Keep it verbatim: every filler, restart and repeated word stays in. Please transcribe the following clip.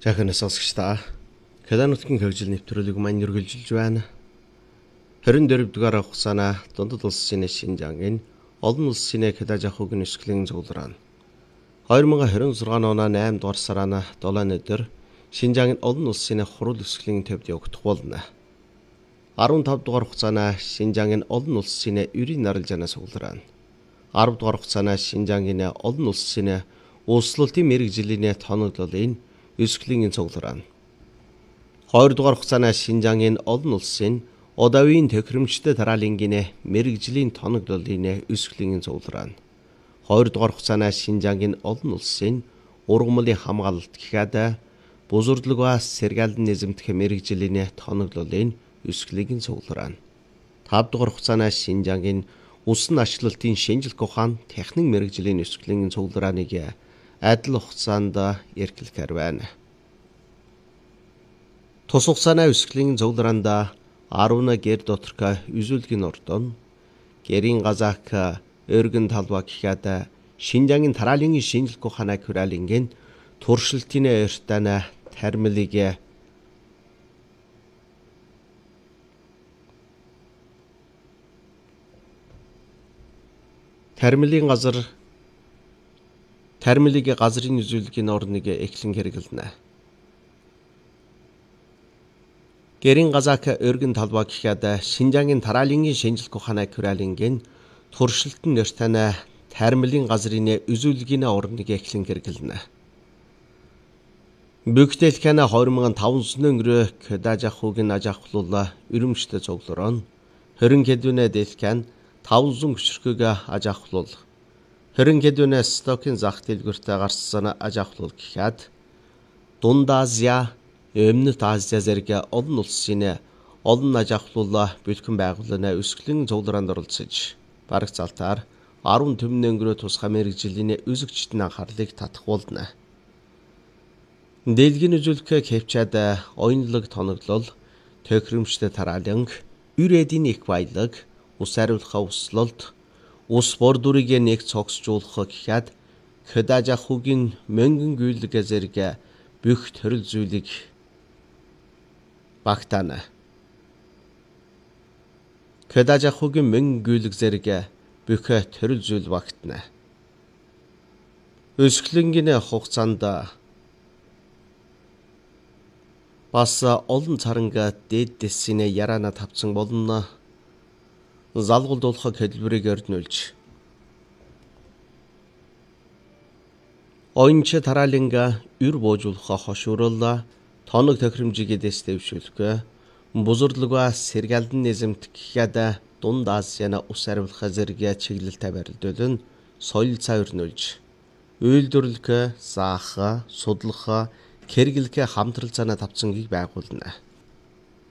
Жаахан сонсогч та Канада нутгийн хөгжил нэвтрүүлэг маань үргэлжилж байна. хорин дөрөв дугаар хугацаана дундад улсын Шинжангийн олон улсын Канада хуугийн өсгөлийн зөвлөрөн хоёр мың хорин зургаан оны найман дугаар сараа долоо өдөр Шинжангийн олон улсын хурал өсгөлийн төвд явагдах болно. арван тав дугаар хугацаана Шинжангийн олон улсын ерийн наралжаана зөвлөрөн арав дугаар хугацаана Шинжангийн олон улсын улслалтын мэрэгжлийн тоноглолын өсгөлийн цуглараа. хоёр дугаар хугацаана Шинжангийн олон улсын удавын төхөөрөмжтэй тараалангийн мэрэгжлийн тоноглолын өсгөлийн цуглараа. хоёр дугаар хугацаана Шинжангийн олон улсын ургамлын хамгаалалт гэхэд бузурдлаг ба сэргаалын низэмдэх мэрэгжлийн тоноглолын өсгөлийн цуглараа. тав дугаар хугацаана Шинжангийн усан ачлалтын шинжилгээ ухаан техник мэрэгжлийн өсгөлийн цугларааныг адил хугацаанд эрхлэхээр байна. Тус хугацааны өсгөлийн зөвлөрөнд арван гэр доторх үзүүлгийн ордон, гэрийн газаак өргөн талбай гэхэд Шинжангийн тараалын шинжилгээ ухааны хураалангийн туршилтын эртэн тармилыг тармилын газар тармилыг газрын үзүүлгийн орныг эхлэн хэрэглэнэ. Гэрийн газаак өргөн талбай гэхэд Шинжангийн тараалын шинжилгээ ухааны хураалангийн туршилтын эртэн тармилын газрын үзүүлгийн орныг эхлэн хэрэглэнэ. Бүгдэлхэн хоёр мың таван өнгөрөө Канада хуугийн ажахлуулаа өрөмжтэй цуглараа хорин хэдвэнэ дэлхэн таван хүчрхэг ажахлуул хорин хэдвэнэ стокийн зах дэлгүүртээ гарсан ажахлуул гэхэд Дунд Азия, Өмнөд Азия зэрэг олон улсын олон ажахлуулаа бэлхэн байгууллагын өсгөлийн цуглараанд оролцож бараг залтаар арван төмөн өнгөрөө тусгай мэрэгжлийн үзэгчдийн анхаарлыг татах болно. Дэлгийн үзүүлэх хөвчээд оюунлаг тоноглол, төхөөрөмжтэй тараалан, үр эдийн их баялаг, ус хариулах услалт, ус бор дүрийг нэг цогцжуулах гэхэд Канада хуугийн мөнгөн гүйлэг зэрэг бүх төрөл зүйлийг багтаана. Канада хуугийн мөнгөн гүйлэг зэрэг бүх төрөл зүйл багтана. Өсгөлийн хугацаанд бас олон царанга дээд дэсийн яраана тавцсан болно. Залгуулдуулах хэлбэрийг өрнүүлж оюунч тарааланга өр буужуулах хошуурал тоног төхөөрөмжийг дэвшүүлэх бузурдлаг ба сэргаалын низэмт гэхэд Дунд Азийн ус хариулах зэрэг чиглэлтэй барилдуулан соёл цаа өрнүүлж үйлдвэрлэх, заах, судлах, хэрэглэх хамтрал цаана тавцангийг байгуулна.